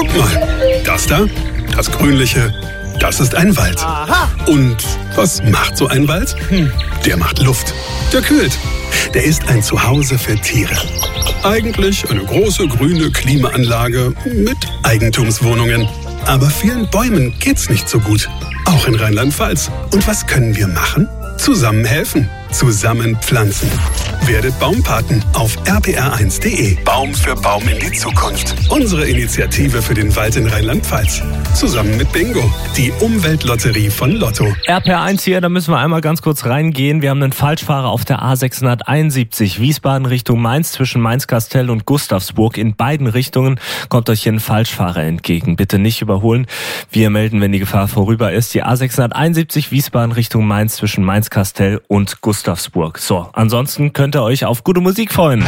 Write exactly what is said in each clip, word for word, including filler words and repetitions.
mal. Das da, das Grünliche, das ist ein Wald. Aha. Und was macht so ein Wald? Hm, der macht Luft. Der kühlt. Der ist ein Zuhause für Tiere. Eigentlich eine große grüne Klimaanlage mit Eigentumswohnungen. Aber vielen Bäumen geht's nicht so gut. Auch in Rheinland-Pfalz. Und was können wir machen? Zusammen helfen. Zusammen pflanzen. Werdet Baumpaten auf r p r eins punkt d e. Baum für Baum in die Zukunft. Unsere Initiative für den Wald in Rheinland-Pfalz. Zusammen mit Bingo, die Umweltlotterie von Lotto. R P R eins hier, da müssen wir einmal ganz kurz reingehen. Wir haben einen Falschfahrer auf der A sechshunderteinundsiebzig, Wiesbaden Richtung Mainz, zwischen Mainz-Kastel und Gustavsburg. In beiden Richtungen kommt euch hier ein Falschfahrer entgegen. Bitte nicht überholen. Wir melden, wenn die Gefahr vorüber ist. Die A sechshunderteinundsiebzig, Wiesbaden Richtung Mainz, zwischen Mainz-Kastel und Gustavsburg. So, ansonsten könnt ihr euch auf gute Musik freuen.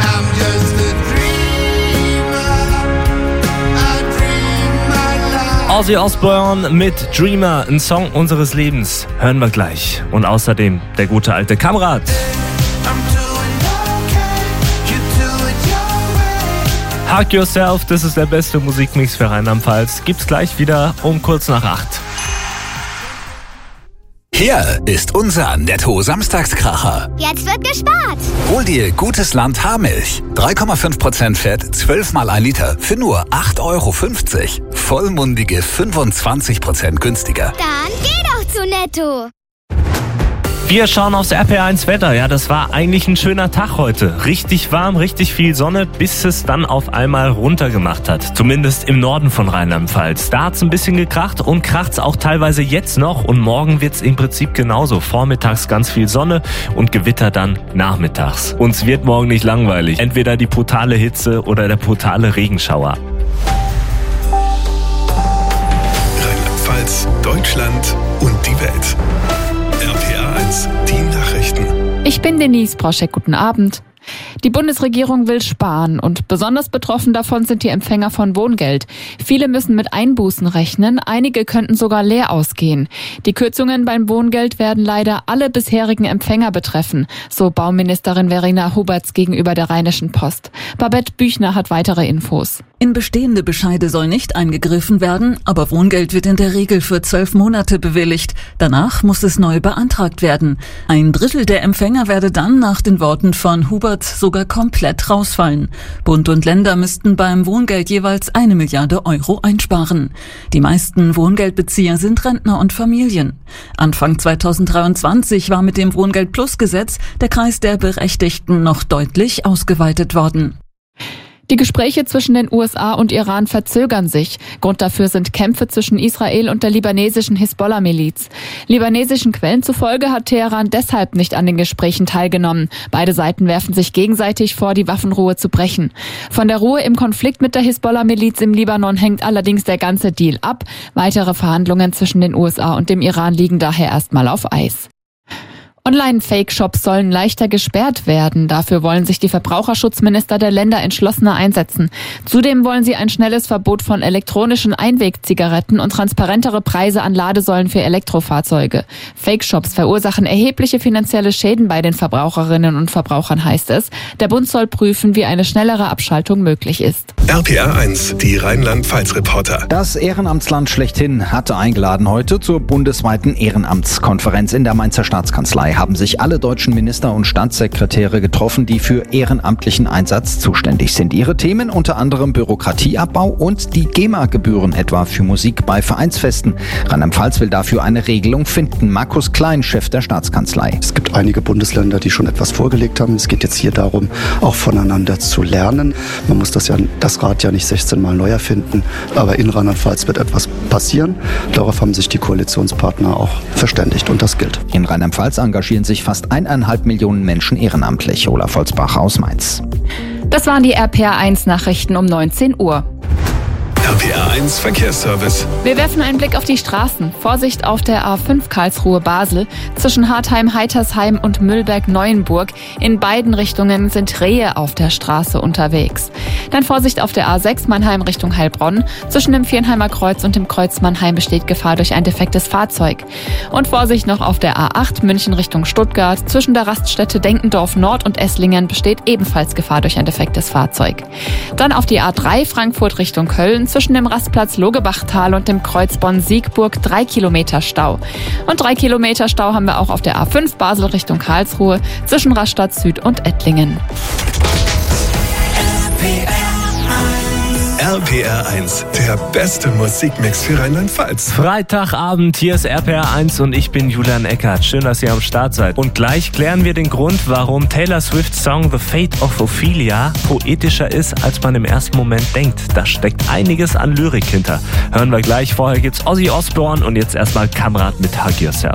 Ozzy Osbourne mit Dreamer, ein Song unseres Lebens. Hören wir gleich. Und außerdem der gute alte Kamerad. Hug Yourself, das ist der beste Musikmix für Rheinland-Pfalz. Gibt's gleich wieder um kurz nach acht. Hier ist unser Netto-Samstagskracher. Jetzt wird gespart. Hol dir Gutes Land Haarmilch. drei Komma fünf Prozent Fett, zwölf mal ein Liter für nur acht Euro fünfzig. Vollmundige fünfundzwanzig Prozent günstiger. Dann geh doch zu Netto. Wir schauen aufs R P R eins Wetter. Ja, das war eigentlich ein schöner Tag heute. Richtig warm, richtig viel Sonne, bis es dann auf einmal runtergemacht hat. Zumindest im Norden von Rheinland-Pfalz. Da hat's ein bisschen gekracht und kracht's auch teilweise jetzt noch. Und morgen wird's im Prinzip genauso. Vormittags ganz viel Sonne und Gewitter dann nachmittags. Uns wird morgen nicht langweilig. Entweder die brutale Hitze oder der brutale Regenschauer. Rheinland-Pfalz, Deutschland und die Welt. R P R eins, die Nachrichten. Ich bin Denise Broschek, guten Abend. Die Bundesregierung will sparen und besonders betroffen davon sind die Empfänger von Wohngeld. Viele müssen mit Einbußen rechnen, einige könnten sogar leer ausgehen. Die Kürzungen beim Wohngeld werden leider alle bisherigen Empfänger betreffen, so Bauministerin Verena Huberts gegenüber der Rheinischen Post. Babette Büchner hat weitere Infos. In bestehende Bescheide soll nicht eingegriffen werden, aber Wohngeld wird in der Regel für zwölf Monate bewilligt. Danach muss es neu beantragt werden. Ein Drittel der Empfänger werde dann nach den Worten von Hubert sogar komplett rausfallen. Bund und Länder müssten beim Wohngeld jeweils eine Milliarde Euro einsparen. Die meisten Wohngeldbezieher sind Rentner und Familien. Anfang zweitausenddreiundzwanzig war mit dem Wohngeld-Plus-Gesetz der Kreis der Berechtigten noch deutlich ausgeweitet worden. Die Gespräche zwischen den U S A und Iran verzögern sich. Grund dafür sind Kämpfe zwischen Israel und der libanesischen Hisbollah-Miliz. Libanesischen Quellen zufolge hat Teheran deshalb nicht an den Gesprächen teilgenommen. Beide Seiten werfen sich gegenseitig vor, die Waffenruhe zu brechen. Von der Ruhe im Konflikt mit der Hisbollah-Miliz im Libanon hängt allerdings der ganze Deal ab. Weitere Verhandlungen zwischen den U S A und dem Iran liegen daher erstmal auf Eis. Online-Fake-Shops sollen leichter gesperrt werden. Dafür wollen sich die Verbraucherschutzminister der Länder entschlossener einsetzen. Zudem wollen sie ein schnelles Verbot von elektronischen Einwegzigaretten und transparentere Preise an Ladesäulen für Elektrofahrzeuge. Fake-Shops verursachen erhebliche finanzielle Schäden bei den Verbraucherinnen und Verbrauchern, heißt es. Der Bund soll prüfen, wie eine schnellere Abschaltung möglich ist. R P R eins, die Rheinland-Pfalz-Reporter. Das Ehrenamtsland schlechthin hatte eingeladen heute zur bundesweiten Ehrenamtskonferenz in der Mainzer Staatskanzlei. Haben sich alle deutschen Minister und Staatssekretäre getroffen, die für ehrenamtlichen Einsatz zuständig sind. Ihre Themen unter anderem Bürokratieabbau und die GEMA-Gebühren, etwa für Musik bei Vereinsfesten. Rheinland-Pfalz will dafür eine Regelung finden. Markus Klein, Chef der Staatskanzlei. Es gibt einige Bundesländer, die schon etwas vorgelegt haben. Es geht jetzt hier darum, auch voneinander zu lernen. Man muss das ja, das Rad ja nicht sechzehn Mal neu erfinden, aber in Rheinland-Pfalz wird etwas passieren. Darauf haben sich die Koalitionspartner auch verständigt und das gilt. In Rheinland-Pfalz engagieren sich fast eineinhalb Millionen Menschen ehrenamtlich. Olaf Holzbach aus Mainz. Das waren die R P R eins Nachrichten um neunzehn Uhr. R P R eins Verkehrsservice. Wir werfen einen Blick auf die Straßen. Vorsicht auf der A fünf Karlsruhe-Basel. Zwischen Hartheim-Heitersheim und Müllberg-Neuenburg. In beiden Richtungen sind Rehe auf der Straße unterwegs. Dann Vorsicht auf der A sechs Mannheim Richtung Heilbronn. Zwischen dem Viernheimer Kreuz und dem Kreuz Mannheim besteht Gefahr durch ein defektes Fahrzeug. Und Vorsicht noch auf der A acht München Richtung Stuttgart. Zwischen der Raststätte Denkendorf Nord und Esslingen besteht ebenfalls Gefahr durch ein defektes Fahrzeug. Dann auf die A drei Frankfurt Richtung Köln. zwischen dem Rastplatz Logebachtal und dem Kreuz Bonn-Siegburg drei Kilometer Stau. Und drei Kilometer Stau haben wir auch auf der A fünf Basel Richtung Karlsruhe zwischen Rastatt Süd und Ettlingen. R P R eins, der beste Musikmix für Rheinland-Pfalz. Freitagabend, hier ist R P R eins und ich bin Julian Eckert. Schön, dass ihr am Start seid. Und gleich klären wir den Grund, warum Taylor Swifts Song The Fate of Ophelia poetischer ist, als man im ersten Moment denkt. Da steckt einiges an Lyrik hinter. Hören wir gleich. Vorher gibt's Ozzy Osbourne und jetzt erstmal Kamrat mit Hug Yourself.